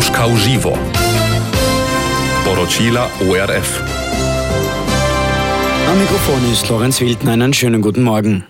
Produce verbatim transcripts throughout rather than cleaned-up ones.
Moskau živo. Poročila O R F. Am Mikrofon ist Lorenz Wildner. Einen schönen guten Morgen.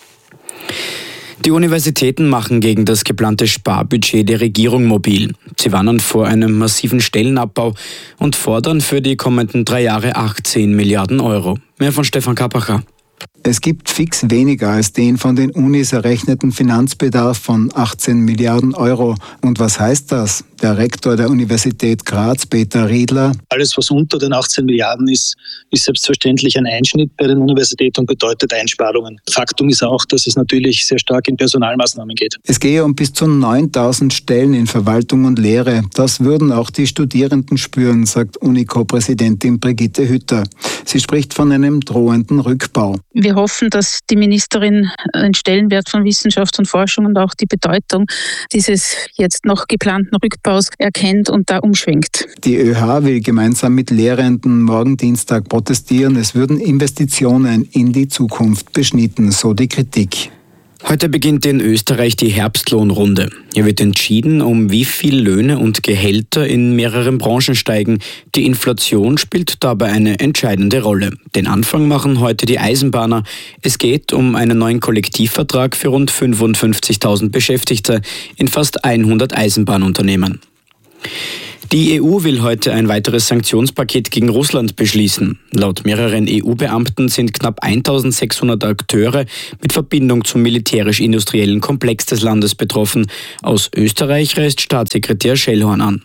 Die Universitäten machen gegen das geplante Sparbudget der Regierung mobil. Sie warnen vor einem massiven Stellenabbau und fordern für die kommenden drei Jahre achtzehn Milliarden Euro. Mehr von Stefan Kappacher. Es gibt fix weniger als den von den Unis errechneten Finanzbedarf von achtzehn Milliarden Euro. Und was heißt das? Der Rektor der Universität Graz, Peter Riedler: Alles, was unter den achtzehn Milliarden ist, ist selbstverständlich ein Einschnitt bei den Universitäten und bedeutet Einsparungen. Faktum ist auch, dass es natürlich sehr stark in Personalmaßnahmen geht. Es gehe um bis zu neuntausend Stellen in Verwaltung und Lehre. Das würden auch die Studierenden spüren, sagt Unico-Präsidentin Brigitte Hütter. Sie spricht von einem drohenden Rückbau. Wir hoffen, dass die Ministerin den Stellenwert von Wissenschaft und Forschung und auch die Bedeutung dieses jetzt noch geplanten Rückbaus erkennt und da umschwenkt. Die ÖH will gemeinsam mit Lehrenden morgen Dienstag protestieren. Es würden Investitionen in die Zukunft beschnitten, so die Kritik. Heute beginnt in Österreich die Herbstlohnrunde. Hier wird entschieden, um wie viel Löhne und Gehälter in mehreren Branchen steigen. Die Inflation spielt dabei eine entscheidende Rolle. Den Anfang machen heute die Eisenbahner. Es geht um einen neuen Kollektivvertrag für rund fünfundfünfzigtausend Beschäftigte in fast hundert Eisenbahnunternehmen. Die E U will heute ein weiteres Sanktionspaket gegen Russland beschließen. Laut mehreren E U-Beamten sind knapp eintausendsechshundert Akteure mit Verbindung zum militärisch-industriellen Komplex des Landes betroffen. Aus Österreich reist Staatssekretär Schellhorn an.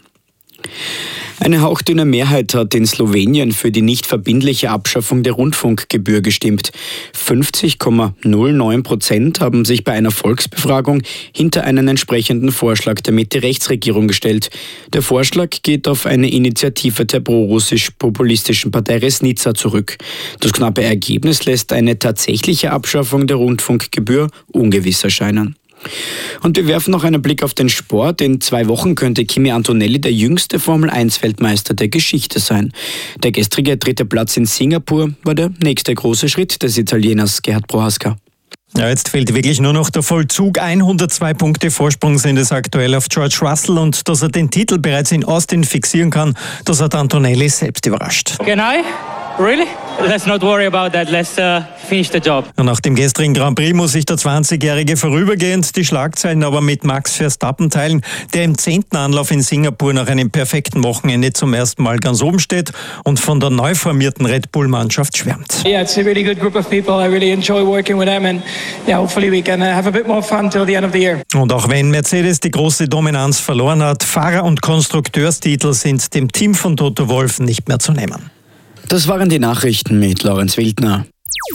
Eine hauchdünne Mehrheit hat in Slowenien für die nicht verbindliche Abschaffung der Rundfunkgebühr gestimmt. fünfzig Komma null neun Prozent haben sich bei einer Volksbefragung hinter einen entsprechenden Vorschlag der Mitte-Rechts-Regierung gestellt. Der Vorschlag geht auf eine Initiative der prorussisch-populistischen Partei Resnica zurück. Das knappe Ergebnis lässt eine tatsächliche Abschaffung der Rundfunkgebühr ungewiss erscheinen. Und wir werfen noch einen Blick auf den Sport. In zwei Wochen könnte Kimi Antonelli der jüngste Formel eins Weltmeister der Geschichte sein. Der gestrige dritte Platz in Singapur war der nächste große Schritt des Italieners Gerhard Prohaska. Ja, jetzt fehlt wirklich nur noch der Vollzug. hundertzwei Punkte Vorsprung sind es aktuell auf George Russell, und dass er den Titel bereits in Austin fixieren kann, das hat Antonelli selbst überrascht. Can I? Really? Let's not worry about that. Let's uh, finish the job. Nach dem gestrigen Grand Prix muss sich der zwanzigjährige vorübergehend die Schlagzeilen aber mit Max Verstappen teilen, der im zehnten Anlauf in Singapur nach einem perfekten Wochenende zum ersten Mal ganz oben steht und von der neu formierten Red Bull-Mannschaft schwärmt. Yeah, it's a really good group of people. I really enjoy working with them, and yeah, hopefully we can have a bit more fun till the end of the year. Und auch wenn Mercedes die große Dominanz verloren hat, Fahrer- und Konstrukteurstitel sind dem Team von Toto Wolff nicht mehr zu nehmen. Das waren die Nachrichten mit Lorenz Wildner.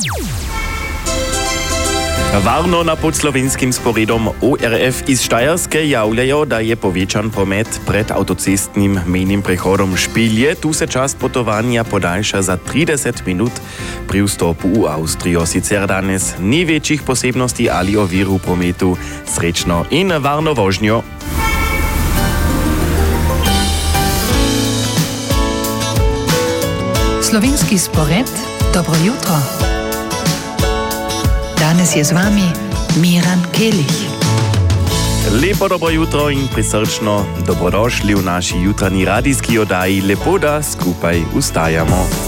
Varno na podslovenskim sporedom O R F iz Štajerske javljajo, da je povečan promet pred avtocestnim mejnim prehodom Špilje. Tu se čas potovanja podaljša za trideset minut pri vstopu v Avstrijo. Sicer danes ni večjih posebnosti ali ovir v prometu. Srečno in varno vožnjo. Slovenski spored, dobro jutro. Danes je z vami Miran Kelić. Lepo dobro jutro in prisrčno dobrodošli v naši jutranji radijski oddaji. Lepo, da skupaj vstajamo.